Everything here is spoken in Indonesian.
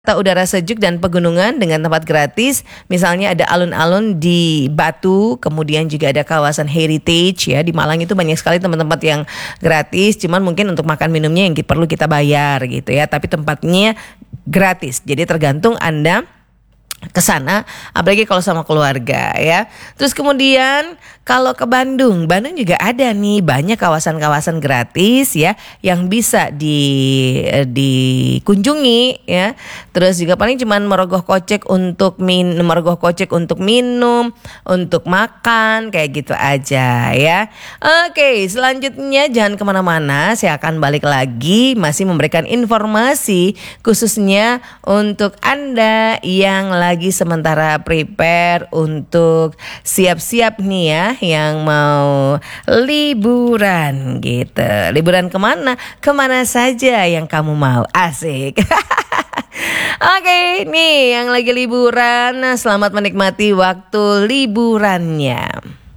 Udara sejuk dan pegunungan dengan tempat gratis. Misalnya ada alun-alun di Batu, kemudian juga ada kawasan heritage ya. Di Malang itu banyak sekali tempat-tempat yang gratis, cuman mungkin untuk makan minumnya yang perlu kita bayar gitu ya. Tapi tempatnya gratis. Jadi tergantung Anda ke sana, apalagi kalau sama keluarga ya. Terus kemudian kalau ke Bandung juga ada nih banyak kawasan-kawasan gratis ya yang bisa dikunjungi ya. Terus juga paling cuman merogoh kocek untuk minum, untuk makan kayak gitu aja ya. Oke, selanjutnya jangan kemana-mana, saya akan balik lagi masih memberikan informasi khususnya untuk Anda yang lagi sementara prepare untuk siap-siap nih ya, yang mau liburan gitu. Liburan kemana? Kemana saja yang kamu mau, asik. Oke, nih yang lagi liburan, selamat menikmati waktu liburannya.